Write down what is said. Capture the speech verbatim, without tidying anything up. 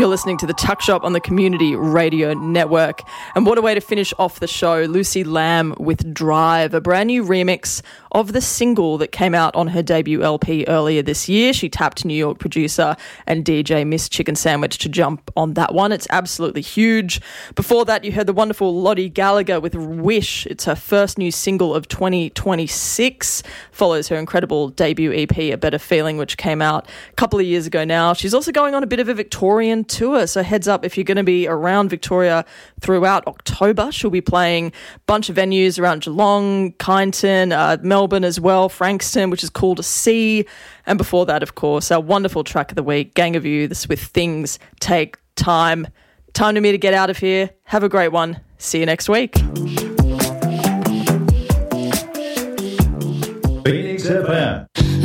You're listening to The Tuck Shop on the Community Radio Network. And what a way to finish off the show. Lucy Lamb with Drive, a brand new remix of the single that came out on her debut L P earlier this year. She tapped New York producer and D J Miss Chicken Sandwich to jump on that one. It's absolutely huge. Before that, you heard the wonderful Lottie Gallagher with Wish. It's her first new single of twenty twenty-six. Follows her incredible debut E P, A Better Feeling, which came out a couple of years ago now. She's also going on a bit of a Victorian tour, so heads up if you're going to be around Victoria throughout October. She'll be playing a bunch of venues around Geelong, Kyneton, uh, Melbourne as well, Frankston, which is cool to see. And before that, of course, our wonderful track of the week, Gang of Youths with Things Take Time. Time to me to get out of here. Have a great one. See you next week. Phoenix F M.